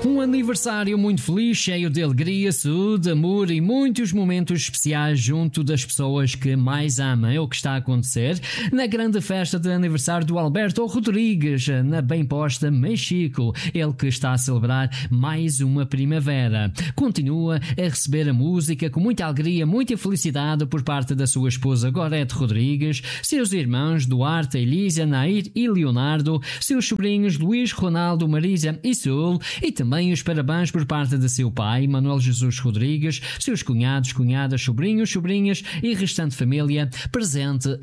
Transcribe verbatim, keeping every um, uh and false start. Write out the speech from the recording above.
Um aniversário muito feliz, cheio de alegria, saúde, amor e muitos momentos especiais junto das pessoas que mais amam. É o que está a acontecer na grande festa de aniversário do Alberto Rodrigues, na Bem Posta, México. Ele que está a celebrar mais uma primavera. Continua a receber a música com muita alegria, muita felicidade por parte da sua esposa Gorete Rodrigues, seus irmãos Duarte, Elísia, Nair e Leonardo, seus sobrinhos Luís, Ronaldo, Marisa e Saul, e também os parabéns por parte de seu pai, Manuel Jesus Rodrigues, seus cunhados, cunhadas, sobrinhos, sobrinhas e restante família presente